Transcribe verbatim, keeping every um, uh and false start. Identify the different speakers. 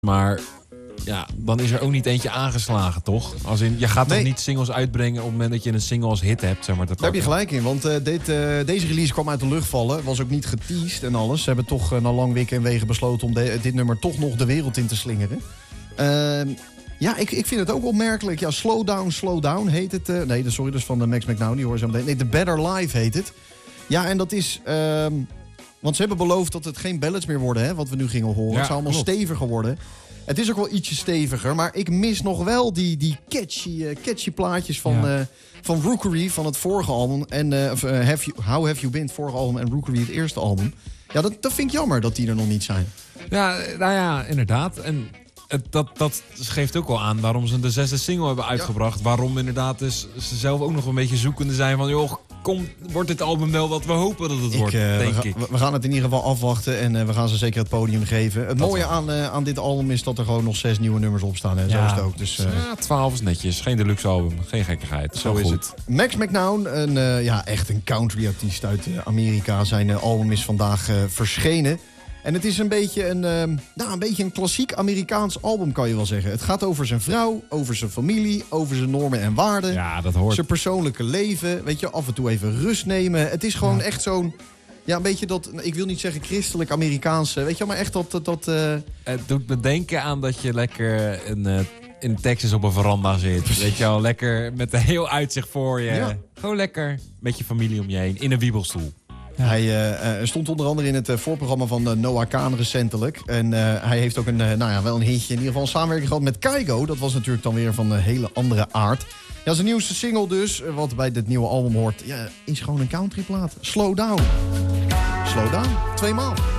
Speaker 1: Maar ja, dan is er ook niet eentje aangeslagen, toch? Als in, je gaat nee. toch niet singles uitbrengen op het moment dat je een single als hit hebt, zeg maar.
Speaker 2: Daar heb je gelijk in, want uh, dit, uh, deze release kwam uit de lucht vallen. Was ook niet geteased en alles. Ze hebben toch uh, na lang wikken en wegen besloten om de, dit nummer toch nog de wereld in te slingeren. Uh, ja, ik, ik vind het ook opmerkelijk. Ja, Slow Down, Slow Down heet het. Uh, nee, sorry, dat is van de Max McNown. Die hoor zo meteen. Nee, The Better Life heet het. Ja, en dat is... Uh, want ze hebben beloofd dat het geen ballads meer worden, hè, wat we nu gingen horen. Ja, het zou allemaal klopt. steviger worden. Het is ook wel ietsje steviger, maar ik mis nog wel die, die catchy, uh, catchy plaatjes van, ja. uh, van Rookery van het vorige album. En uh, have you, How Have You Been, het vorige album, en Rookery het eerste album. Ja, dat, dat vind ik jammer dat die er nog niet zijn.
Speaker 1: Ja, nou ja, inderdaad. En het, dat, dat geeft ook wel aan waarom ze de zesde single hebben uitgebracht. Ja. Waarom inderdaad dus ze zelf ook nog een beetje zoekende zijn van... joh, kom, wordt dit album wel wat we hopen dat het ik, wordt, uh, denk
Speaker 2: we
Speaker 1: ik.
Speaker 2: Ga, we gaan het in ieder geval afwachten en uh, we gaan ze zeker het podium geven. Het dat mooie aan, uh, aan dit album is dat er gewoon nog zes nieuwe nummers op staan. Hè? Ja. Zo is het ook. Dus, uh...
Speaker 1: ja, twaalf is netjes. Geen deluxe album. Geen gekkigheid. Zo is het.
Speaker 2: Max McNown, een, uh, ja, echt een country artiest uit uh, Amerika. Zijn uh, album is vandaag uh, verschenen. En het is een beetje een, uh, nou, een beetje een klassiek Amerikaans album, kan je wel zeggen. Het gaat over zijn vrouw, over zijn familie, over zijn normen en waarden.
Speaker 1: Ja, dat hoort.
Speaker 2: Zijn persoonlijke leven, weet je, af en toe even rust nemen. Het is gewoon ja. echt zo'n, ja, een beetje dat, ik wil niet zeggen christelijk Amerikaanse, weet je, maar echt dat... dat uh...
Speaker 1: Het doet me denken aan dat je lekker in, uh, in Texas op een veranda zit. Precies. Weet je wel, lekker met een heel uitzicht voor je. Ja. Gewoon lekker met je familie om je heen, in een wiebelstoel.
Speaker 2: Ja. Hij uh, stond onder andere in het uh, voorprogramma van uh, Noah Kahan recentelijk. En uh, hij heeft ook een, uh, nou ja, wel een hitje, in ieder geval een samenwerking gehad met Kygo. Dat was natuurlijk dan weer van een hele andere aard. Ja, zijn nieuwste single dus, wat bij dit nieuwe album hoort, ja, is gewoon een countryplaat. Slow Down. Slow Down. Tweemaal.